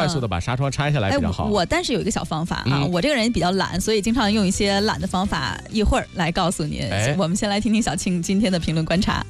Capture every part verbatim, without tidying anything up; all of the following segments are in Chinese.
快速的把纱窗拆下来比较好。 哎、我但是有一个小方法啊， 嗯、 我这个人比较懒，所以经常用一些懒的方法，一会儿来告诉您。哎、我们先来听听小庆今天的评论观察。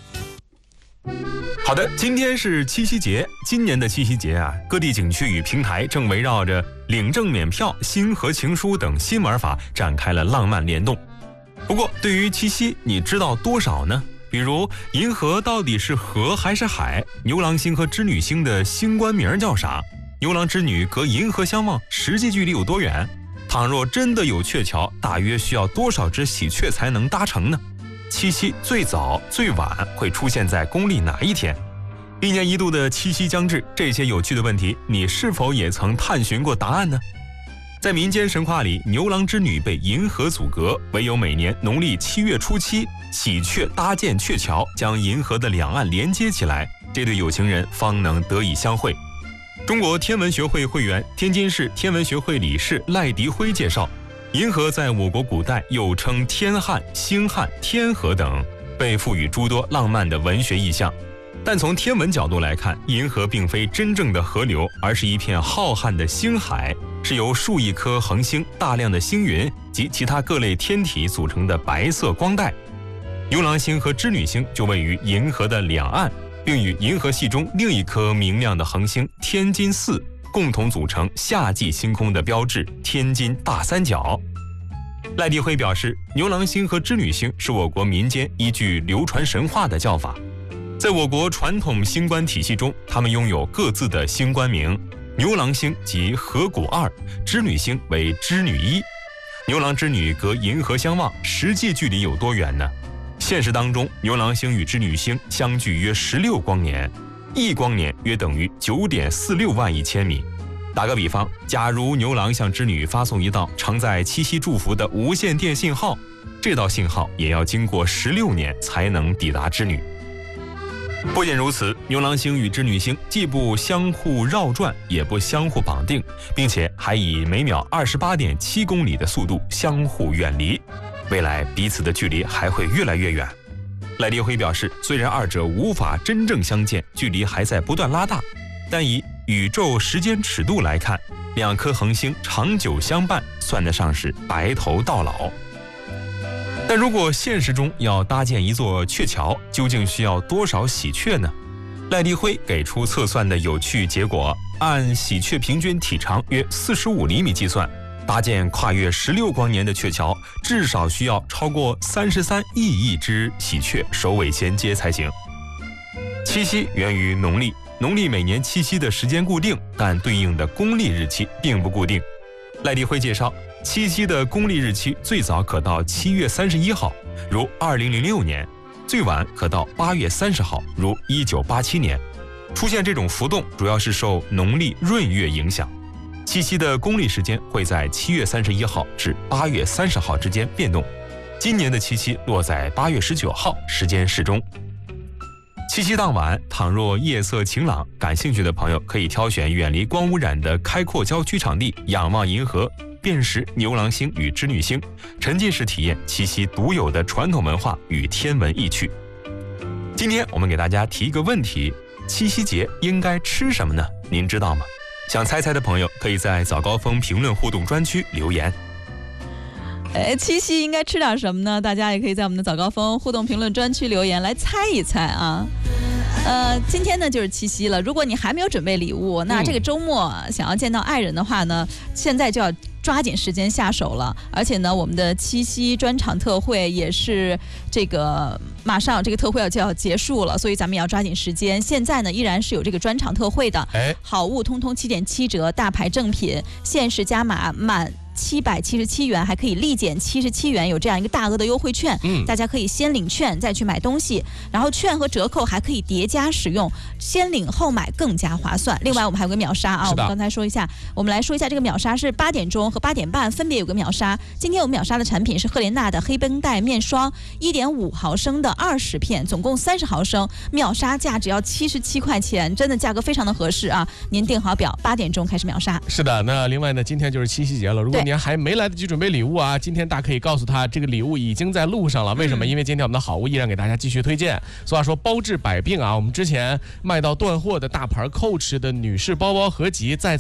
好的，今天是七夕节，今年的七夕节啊，各地景区与平台正围绕着领证免票、星河情书等新玩法展开了浪漫联动。不过，对于七夕，你知道多少呢？比如，银河到底是河还是海？牛郎星和织女星的星官名叫啥？牛郎织女隔银河相望，实际距离有多远？倘若真的有鹊桥，大约需要多少只喜鹊才能搭成呢？七夕最早最晚会出现在公历哪一天？一年一度的七夕将至，这些有趣的问题，你是否也曾探寻过答案呢？在民间神话里，牛郎织女被银河阻隔，唯有每年农历七月初七，喜鹊搭建鹊桥，将银河的两岸连接起来，这对有情人方能得以相会。中国天文学会会员、天津市天文学会理事赖迪辉介绍，银河在我国古代又称天汉、星汉、天河等，被赋予诸多浪漫的文学意象。但从天文角度来看，银河并非真正的河流，而是一片浩瀚的星海，是由数亿颗恒星、大量的星云及其他各类天体组成的白色光带。牛郎星和织女星就位于银河的两岸，并与银河系中另一颗明亮的恒星天津四共同组成夏季星空的标志——天津大三角。赖迪辉表示，牛郎星和织女星是我国民间依据流传神话的叫法。在我国传统星官体系中，它们拥有各自的星官名，牛郎星即河谷二，织女星为织女一。牛郎织女隔银河相望，实际距离有多远呢？现实当中，牛郎星与织女星相距约十六光年，一光年约等于 九点四六万亿千米。打个比方，假如牛郎向织女发送一道承载七夕祝福的无线电信号，这道信号也要经过十六年才能抵达织女。不仅如此，牛郎星与织女星既不相互绕转，也不相互绑定，并且还以每秒 二十八点七公里的速度相互远离，未来彼此的距离还会越来越远。赖迪辉表示，虽然二者无法真正相见，距离还在不断拉大，但以宇宙时间尺度来看，两颗恒星长久相伴，算得上是白头到老。但如果现实中要搭建一座鹊桥，究竟需要多少喜鹊呢？赖迪辉给出测算的有趣结果，按喜鹊平均体长约四十五厘米计算，搭建跨越十六光年的鹊桥，至少需要超过三十三亿亿只喜鹊首尾衔接才行。七夕源于农历，农历每年七夕的时间固定，但对应的公历日期并不固定。赖迪辉介绍，七夕的公历日期最早可到七月三十一号，如二零零六年；最晚可到八月三十号，如一九八七年。出现这种浮动，主要是受农历闰月影响。七夕的公历时间会在七月三十一号至八月三十号之间变动。今年的七夕落在八月十九号，时间适中。七夕当晚，倘若夜色晴朗，感兴趣的朋友可以挑选远离光污染的开阔郊区场地，仰望银河，辨识牛郎星与织女星，沉浸式体验七夕独有的传统文化与天文意趣。今天我们给大家提一个问题：七夕节应该吃什么呢？您知道吗？想猜猜的朋友可以在早高峰评论互动专区留言。 哎，七夕应该吃点什么呢？大家也可以在我们的早高峰互动评论专区留言来猜一猜啊。呃，今天呢就是七夕了，如果你还没有准备礼物，那这个周末想要见到爱人的话呢，嗯、现在就要抓紧时间下手了。而且呢，我们的七夕专场特惠也是这个马上这个特惠就要结束了，所以咱们也要抓紧时间。现在呢依然是有这个专场特惠的，哎，好物通通七点七折，大牌正品限时加码满七百七十七元，还可以立减七十七元，有这样一个大额的优惠券，嗯，大家可以先领券再去买东西，然后券和折扣还可以叠加使用，先领后买更加划算。另外我们还有个秒杀啊，我们刚才说一下，我们来说一下这个秒杀是八点钟和八点半分别有个秒杀。今天我们秒杀的产品是赫莲娜的黑绷带面霜，一点五毫升的二十片，总共三十毫升，秒杀价只要七十七块钱，真的价格非常的合适啊！您定好表，八点钟开始秒杀。 是的，那另外呢，今天就是七夕节了，如果您还没来得及准备礼物啊，今天大家可以告诉他，这个礼物已经在路上了。为什么？因为今天我们的好物依然给大家继续推荐。俗话说包治百病啊，我们之前卖到断货的大牌 Coach 的女士包包合集，在